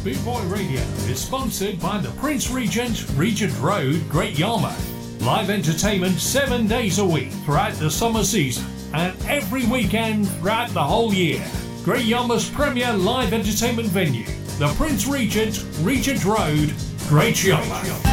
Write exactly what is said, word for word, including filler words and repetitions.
Boot Boy Radio is sponsored by the Prince Regent, Regent Road, Great Yarmouth. Live entertainment seven days a week throughout the summer season and every weekend throughout the whole year. Great Yarmouth's premier live entertainment venue, the Prince Regent, Regent Road, Great Yarmouth.